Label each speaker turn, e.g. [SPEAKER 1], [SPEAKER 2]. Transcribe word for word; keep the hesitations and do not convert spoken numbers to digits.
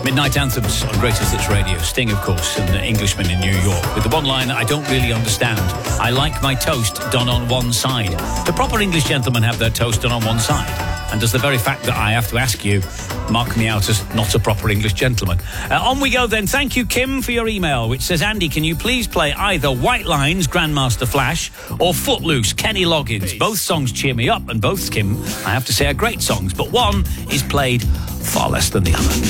[SPEAKER 1] Midnight Anthems on Greatest Hits Radio. Sting, of course, and the Englishman in New York. With the one line I don't really understand. I like my toast done on one side. Do proper English gentlemen have their toast done on one side? And does the very fact that I have to ask you mark me out as not a proper English gentleman? Uh, on we go then. Thank you, Kim, for your email, which says, Andy, can you please play either White Lines, Grandmaster Flash, or Footloose, Kenny Loggins? Peace. Both songs cheer me up, and both, Kim, I have to say, are great songs, but one is played far less than the other.